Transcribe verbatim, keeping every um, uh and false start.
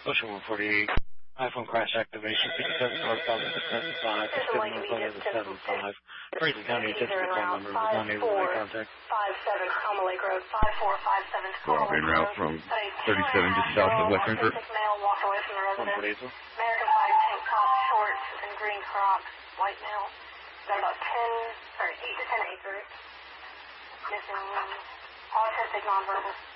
Ocean one forty-eight, iPhone crash activation, fifty-seven northbound at the seven five, fifty-seven northbound at the seven five. Franklin County attempted call number was unable to make contact. five seven Alma Lake Road, five four five seven Well, en route from thirty-seven just south of Western Group. Male walked away from the residence. one forty-eight. American flag tank top, shorts, and green Crocs, white male. Got about ten, sorry, eight to ten acres. Missing autistic nonverbal.